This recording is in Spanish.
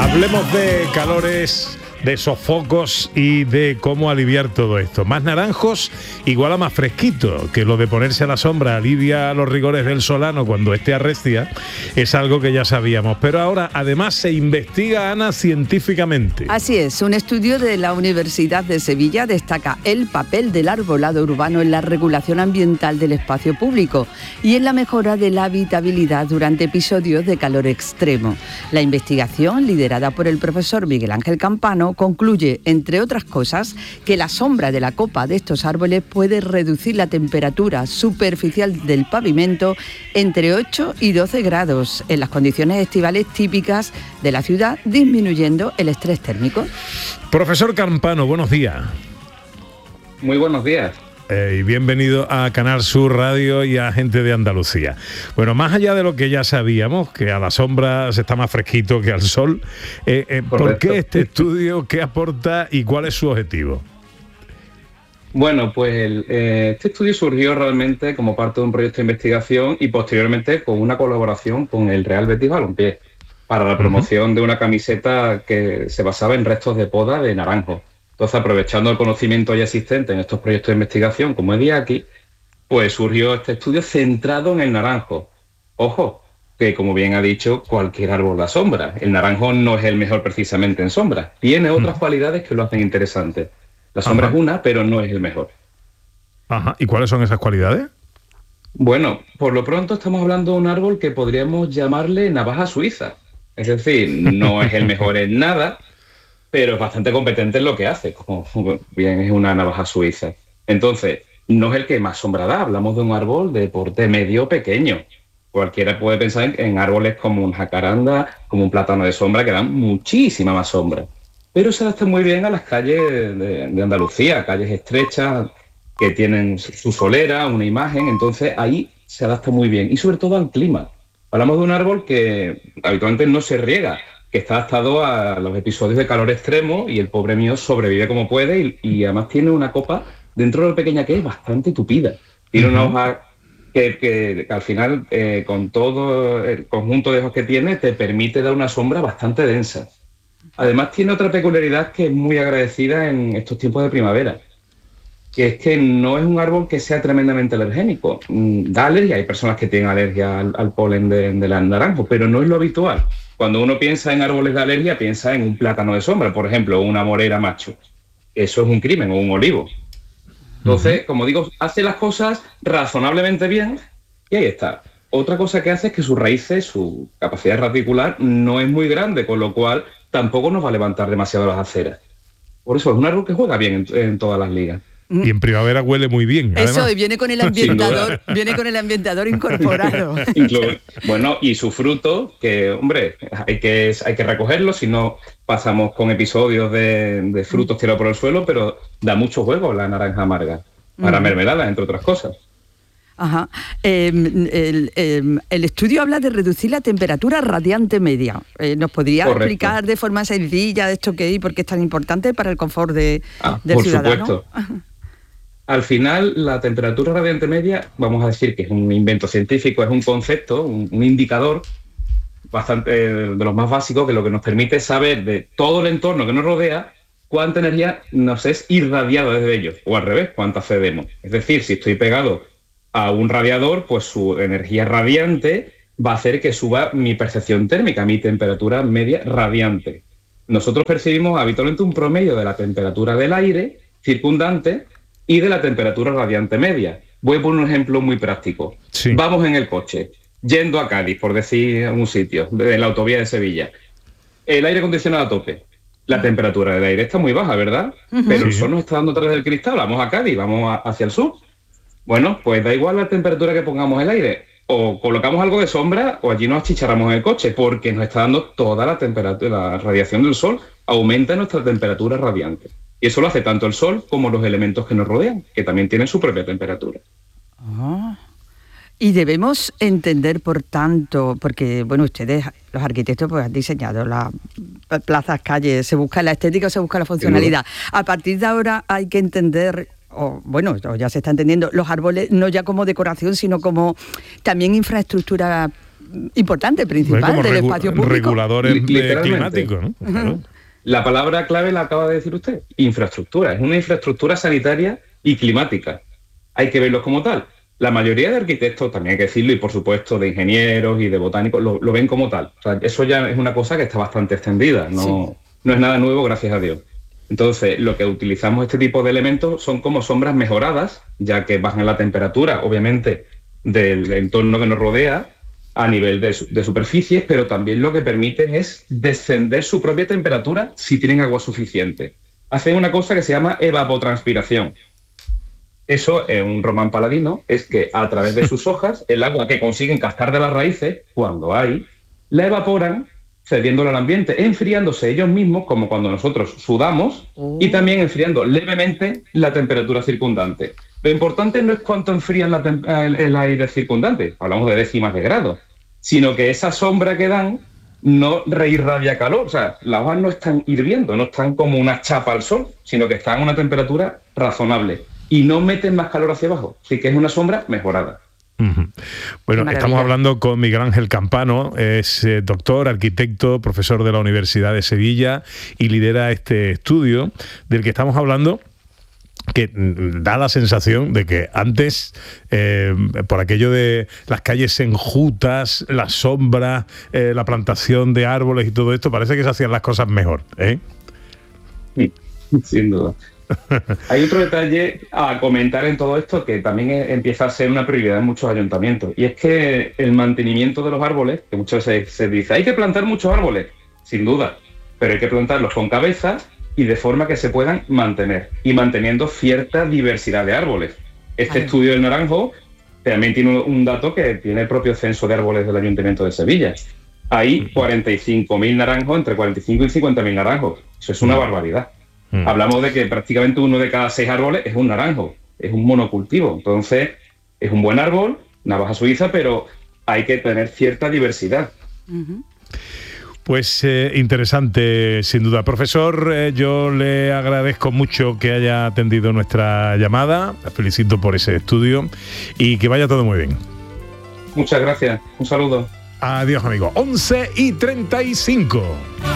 Hablemos de calores, de sofocos y de cómo aliviar todo esto. Más naranjos igual a más fresquito, que lo de ponerse a la sombra alivia los rigores del solano cuando esté arrecia, es algo que ya sabíamos. Pero ahora además se investiga, Ana, científicamente. Así es, un estudio de la Universidad de Sevilla destaca el papel del arbolado urbano en la regulación ambiental del espacio público y en la mejora de la habitabilidad durante episodios de calor extremo. La investigación, liderada por el profesor Miguel Ángel Campano, concluye, entre otras cosas, que la sombra de la copa de estos árboles puede reducir la temperatura superficial del pavimento entre 8 y 12 grados en las condiciones estivales típicas de la ciudad, disminuyendo el estrés térmico. Profesor Campano, buenos días. Muy buenos días. Y bienvenido a Canal Sur Radio y a Gente de Andalucía. Bueno, más allá de lo que ya sabíamos, que a la sombra se está más fresquito que al sol, ¿por qué este estudio? ¿Qué aporta y cuál es su objetivo? Bueno, pues este estudio surgió realmente como parte de un proyecto de investigación y posteriormente con una colaboración con el Real Betis Balompié para la promoción de una camiseta que se basaba en restos de poda de naranjo. Entonces, aprovechando el conocimiento ya existente en estos proyectos de investigación, como es aquí, pues surgió este estudio centrado en el naranjo. Ojo, que como bien ha dicho, cualquier árbol da sombra. El naranjo no es el mejor precisamente en sombra. Tiene otras cualidades que lo hacen interesante. La sombra es una, pero no es el mejor. Ajá. ¿Y cuáles son esas cualidades? Bueno, por lo pronto estamos hablando de un árbol que podríamos llamarle navaja suiza. Es decir, no es el mejor en nada, pero es bastante competente en lo que hace, como bien es una navaja suiza. Entonces, no es el que más sombra da, hablamos de un árbol de porte medio pequeño. Cualquiera puede pensar en árboles como un jacaranda, como un plátano de sombra, que dan muchísima más sombra. Pero se adapta muy bien a las calles de Andalucía, calles estrechas, que tienen su solera, una imagen, entonces ahí se adapta muy bien. Y sobre todo al clima. Hablamos de un árbol que habitualmente no se riega, que está adaptado a los episodios de calor extremo y el pobre mío sobrevive como puede y además tiene una copa, dentro de lo pequeña que es, bastante tupida. Tiene una hoja que al final, con todo el conjunto de hojas que tiene, te permite dar una sombra bastante densa. Además tiene otra peculiaridad que es muy agradecida en estos tiempos de primavera, que es que no es un árbol que sea tremendamente alergénico. Da alergia, hay personas que tienen alergia al polen del naranjo, pero no es lo habitual. Cuando uno piensa en árboles de alergia, piensa en un plátano de sombra, por ejemplo, una morera macho. Eso es un crimen, o un olivo. Entonces, como digo, hace las cosas razonablemente bien y ahí está. Otra cosa que hace es que sus raíces, su capacidad radicular no es muy grande, con lo cual tampoco nos va a levantar demasiado las aceras. Por eso es un árbol que juega bien en todas las ligas. Y en primavera huele muy bien. Además. Eso, y viene con el ambientador incorporado. Bueno, y su fruto, que, hombre, hay que recogerlo, si no pasamos con episodios de frutos tirados por el suelo, pero da mucho juego la naranja amarga, para mermeladas, entre otras cosas. Ajá. El estudio habla de reducir la temperatura radiante media. ¿Nos podría explicar de forma sencilla de esto que es y por qué es tan importante para el confort del ciudadano? Por supuesto. Al final, la temperatura radiante media, vamos a decir que es un invento científico, es un concepto, un indicador bastante de los más básicos, que lo que nos permite saber de todo el entorno que nos rodea cuánta energía nos es irradiada desde ellos, o al revés, cuánta cedemos. Es decir, si estoy pegado a un radiador, pues su energía radiante va a hacer que suba mi percepción térmica, mi temperatura media radiante. Nosotros percibimos habitualmente un promedio de la temperatura del aire circundante y de la temperatura radiante media. Voy a poner un ejemplo muy práctico. Sí. Vamos en el coche, yendo a Cádiz, por decir un sitio, de la autovía de Sevilla. El aire acondicionado a tope. La temperatura del aire está muy baja, ¿verdad? Pero el sol nos está dando a través del cristal. Vamos a Cádiz, vamos hacia el sur. Bueno, pues da igual la temperatura que pongamos el aire. O colocamos algo de sombra o allí nos achicharramos el coche, porque nos está dando toda la temperatura, la radiación del sol aumenta nuestra temperatura radiante. Y eso lo hace tanto el sol como los elementos que nos rodean, que también tienen su propia temperatura. Y debemos entender, por tanto, porque, bueno, ustedes, los arquitectos, pues han diseñado las plazas, calles, se busca la estética o se busca la funcionalidad. A partir de ahora hay que entender, o ya se está entendiendo, los árboles no ya como decoración, sino como también infraestructura importante, principal del espacio público. Reguladores climáticos, ¿no? Claro. La palabra clave la acaba de decir usted, infraestructura. Es una infraestructura sanitaria y climática. Hay que verlos como tal. La mayoría de arquitectos, también hay que decirlo, y por supuesto de ingenieros y de botánicos, lo ven como tal. O sea, eso ya es una cosa que está bastante extendida, no es nada nuevo, gracias a Dios. Entonces, lo que utilizamos este tipo de elementos son como sombras mejoradas, ya que bajan la temperatura, obviamente, del entorno que nos rodea, a nivel de superficies, pero también lo que permiten es descender su propia temperatura si tienen agua suficiente. Hacen una cosa que se llama evapotranspiración. Eso, en un román paladino, es que a través de sus hojas, el agua que consiguen captar de las raíces, cuando hay, la evaporan, cediéndola al ambiente, enfriándose ellos mismos, como cuando nosotros sudamos, y también enfriando levemente la temperatura circundante. Lo importante no es cuánto enfrían el aire circundante, hablamos de décimas de grado, sino que esa sombra que dan no reirradia calor. O sea, las hojas no están hirviendo, no están como una chapa al sol, sino que están a una temperatura razonable y no meten más calor hacia abajo. Así que es una sombra mejorada. Bueno, estamos hablando con Miguel Ángel Campano, es doctor, arquitecto, profesor de la Universidad de Sevilla y lidera este estudio del que estamos hablando, que da la sensación de que antes, por aquello de las calles enjutas, la sombra, la plantación de árboles y todo esto, parece que se hacían las cosas mejor, ¿eh? Sí, sin duda. Hay otro detalle a comentar en todo esto que también empieza a ser una prioridad en muchos ayuntamientos, y es que el mantenimiento de los árboles, que muchas veces se dice, hay que plantar muchos árboles, sin duda, pero hay que plantarlos con cabeza y de forma que se puedan mantener, y manteniendo cierta diversidad de árboles. Este estudio del naranjo también tiene un dato que tiene el propio censo de árboles del Ayuntamiento de Sevilla. Hay 45.000 naranjos, entre 45 y 50.000 naranjos. Eso es una barbaridad. Hablamos de que prácticamente 1 de cada 6 árboles es un naranjo, es un monocultivo. Entonces, es un buen árbol, navaja suiza, pero hay que tener cierta diversidad. Pues interesante, sin duda. Profesor, yo le agradezco mucho que haya atendido nuestra llamada, la felicito por ese estudio y que vaya todo muy bien. Muchas gracias, un saludo. Adiós, amigo. 11:35.